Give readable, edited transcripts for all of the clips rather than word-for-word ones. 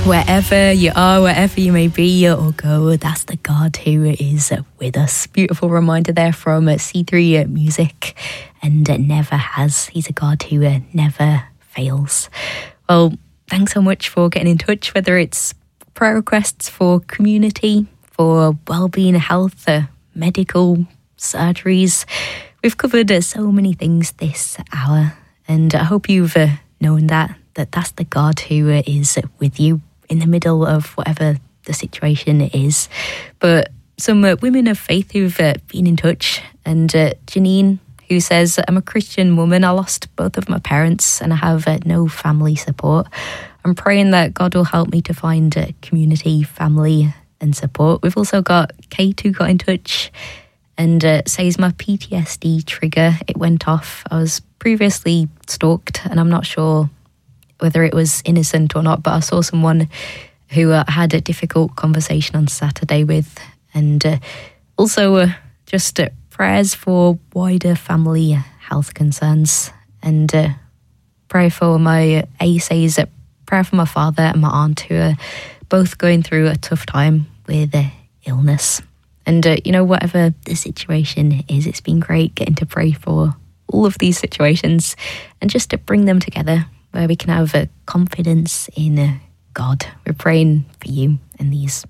Wherever you are, wherever you may be or go, that's the God who is with us. Beautiful reminder there from C3 Music, and never has. He's a God who never fails. Well, thanks so much for getting in touch, whether it's prayer requests for community, for wellbeing, health, medical, surgeries. We've covered so many things this hour, and I hope you've known that that's the God who is with you in the middle of whatever the situation is. But some women of faith who've been in touch, and Janine, who says, I'm a Christian woman. I lost both of my parents and I have no family support. I'm praying that God will help me to find community, family and support. We've also got Kate who got in touch and says, my PTSD trigger, it went off. I was previously stalked and I'm not sure whether it was innocent or not, but I saw someone who had a difficult conversation on Saturday with, and also just prayers for wider family health concerns, and prayer for my says prayer for my father and my aunt who are both going through a tough time with illness. And whatever the situation is, it's been great getting to pray for all of these situations and just to bring them together where we can have a confidence in God. We're praying for you in these.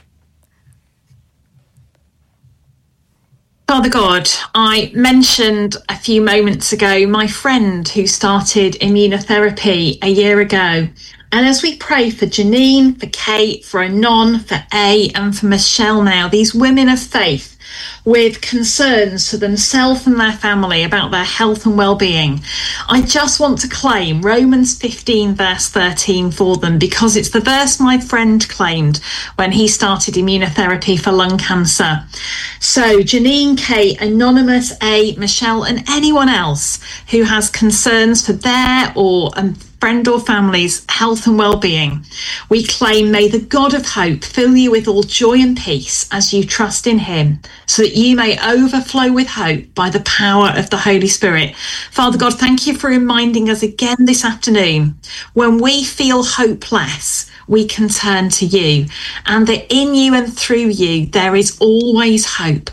Father God, I mentioned a few moments ago my friend who started immunotherapy a year ago. And as we pray for Janine, for Kate, for Anon, for A, and for Michelle now, these women of faith with concerns for themselves and their family about their health and well-being, I just want to claim Romans 15 verse 13 for them, because it's the verse my friend claimed when he started immunotherapy for lung cancer. So Janine, Kate, Anonymous, A, Michelle, and anyone else who has concerns for their or friend or family's health and well-being, we claim, may the God of hope fill you with all joy and peace as you trust in him, so that you may overflow with hope by the power of the Holy Spirit. Father God, thank you for reminding us again this afternoon, when we feel hopeless, we can turn to you, and that in you and through you there is always hope.